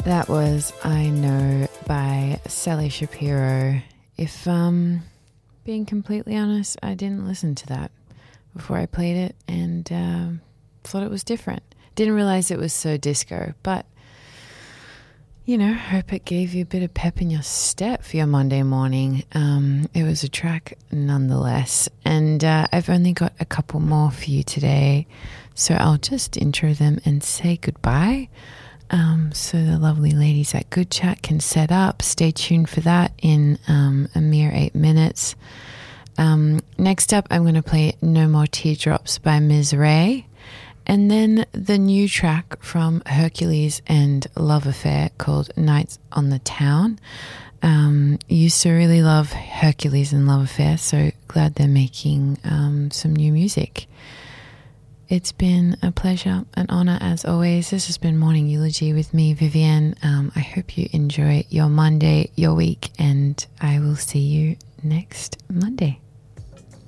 That was I Know by Sally Shapiro. If being completely honest, I didn't listen to that before I played it and thought it was different. Didn't realize it was so disco, but you know, hope it gave you a bit of pep in your step for your Monday morning. It was a track nonetheless, and I've only got a couple more for you today, so I'll just intro them and say goodbye. So the lovely ladies at Good Chat can set up. Stay tuned for that in a mere 8 minutes. Next up, I'm going to play No More Teardrops by Ms. Ray. And then the new track from Hercules and Love Affair called Nights on the Town. Used to really love Hercules and Love Affair, so glad they're making some new music. It's been a pleasure, an honor as always. This has been Morning Eulogy with me, Vivienne. I hope you enjoy your Monday, your week, and I will see you next Monday.